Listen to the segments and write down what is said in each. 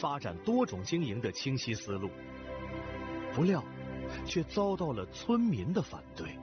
发展多种经营的清晰思路，不料却遭到了村民的反对。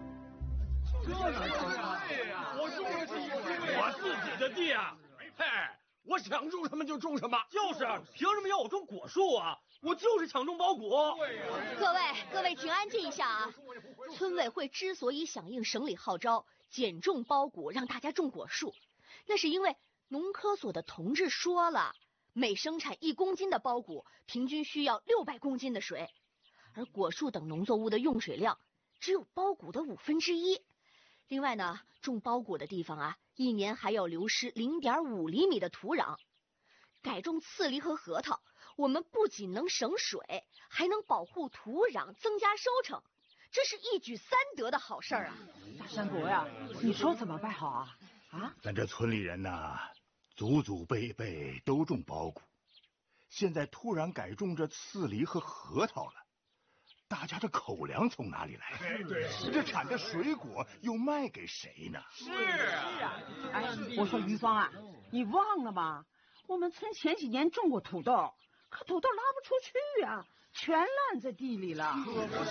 我自己的地啊，嘿，我想种什么就种什么。 就是，凭什么要我种果树啊？我就是想种苞谷。 各位，请安静一下啊！村委会之所以响应省里号召，减种苞谷，让大家种果树，那是因为农科所的同志说了，每生产1公斤的苞谷，平均需要600公斤的水，而果树等农作物的用水量只有苞谷的1/5。另外呢，种苞谷的地方啊，一年还要流失0.5厘米的土壤。改种刺梨和核桃，我们不仅能省水，还能保护土壤，增加收成，这是一举3得的好事儿啊！ 大山伯呀，你说怎么办好啊？啊， 咱这村里人呐，祖祖辈辈都种苞谷，现在突然改种这刺梨和核桃了，大家这口粮从哪里来？这产的水果又卖给谁呢？ 是啊，哎，我说于芳啊，你忘了吗？我们村前几年种过土豆，可土豆拉不出去啊，全烂在地里了。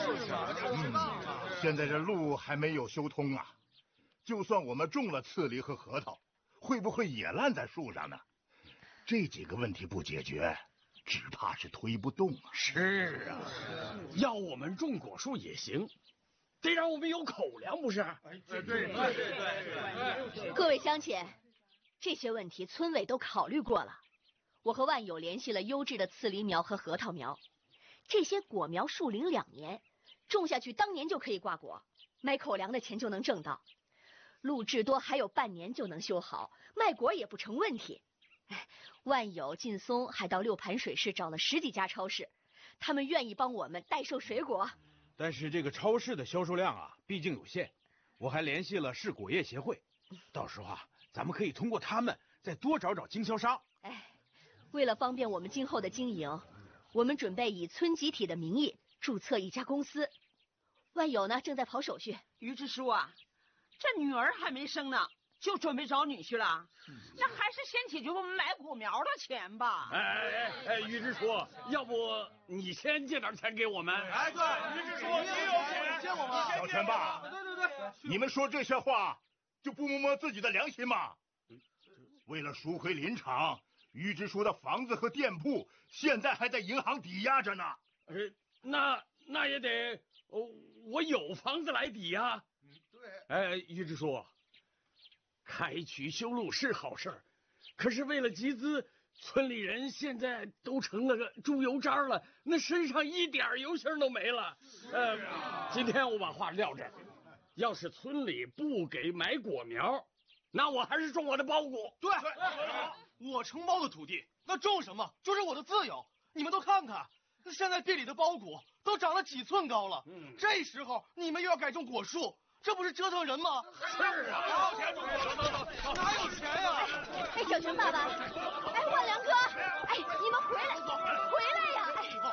现在这路还没有修通啊，就算我们种了刺梨和核桃，会不会也烂在树上呢？这几个问题不解决，只怕是推不动啊。 是啊，要我们种果树也行，得让我们有口粮，不是？对。 各位乡亲，这些问题村委都考虑过了。我和万友联系了优质的刺梨苗和核桃苗，这些果苗树龄2年，种下去当年就可以挂果，买口粮的钱就能挣到。路至多还有半年就能修好，卖果也不成问题。万友、劲松还到6盘水市找了10几家超市，他们愿意帮我们代售水果。 但是这个超市的销售量啊，毕竟有限，我还联系了市果业协会，到时候啊，咱们可以通过他们再多找找经销商。 为了方便我们今后的经营，我们准备以村集体的名义注册一家公司。万友呢，正在跑手续。 于支书啊，这女儿还没生呢，就准备找女婿了？那还是先解决我们买果苗的钱吧。 于支书，要不你先借点钱给我们？ 对，于支书，你有钱借我们。 小泉爸，对，你们说这些话就不摸摸自己的良心吗？为了赎回林场，于支书的房子和店铺现在还在银行抵押着呢。 那也得我有房子来抵押。对。于支书，开渠修路是好事，可是为了集资，村里人现在都成了个猪油渣了，那身上一点油星都没了。今天我把话撂这儿，要是村里不给买果苗，那我还是种我的苞谷。 对，我承包的土地，那种什么就是我的自由。你们都看看，现在地里的苞谷都长了几寸高了。这时候你们又要改种果树，这不是折腾人吗？ 是啊， 哪有钱呀？ 小泉爸爸，万良哥，你们回来呀！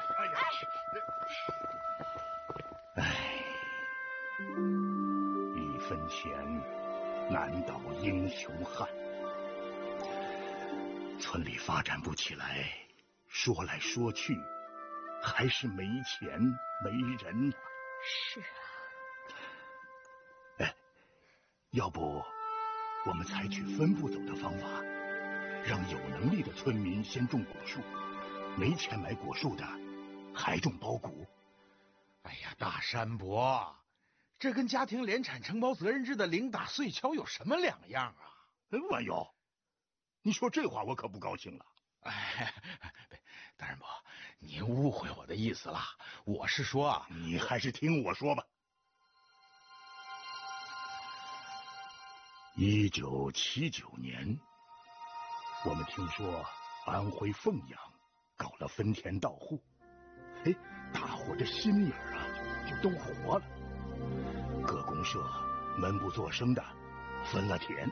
一分钱难倒英雄汉，村里发展不起来，说来说去还是没钱没人啊。 是啊。 要不我们采取分步走的方法，让有能力的村民先种果树，没钱买果树的还种苞谷。 哎呀，大山伯，这跟家庭联产承包责任制的零打碎敲有什么两样啊？ 万友，你说这话我可不高兴了。 大山伯，您误会我的意思了，我是说， 你还是听我说吧。1979年，我们听说安徽凤阳搞了分田到户，大伙这心眼啊就都活了。各公社闷不作声的分了田。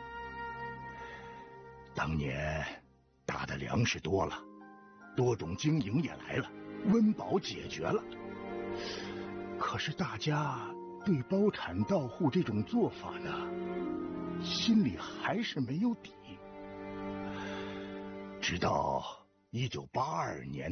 当年打的粮食多了，多种经营也来了，温饱解决了。可是大家对包产到户这种做法呢，心里还是没有底。直到1982年